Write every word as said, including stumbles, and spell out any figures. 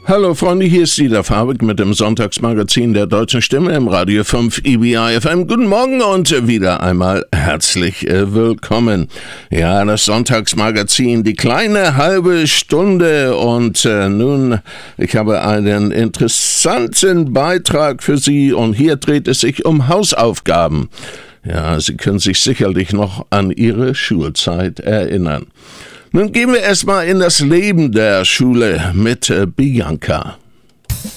Hallo Freunde, hier ist Dieter Fabik mit dem Sonntagsmagazin der Deutschen Stimme im Radio fünf I B I F M. Guten Morgen und wieder einmal herzlich willkommen. Ja, das Sonntagsmagazin, die kleine halbe Stunde und äh, nun, ich habe einen interessanten Beitrag für Sie und hier dreht es sich um Hausaufgaben. Ja, Sie können sich sicherlich noch an Ihre Schulzeit erinnern. Nun gehen wir erstmal in das Leben der Schule mit äh, Bianca.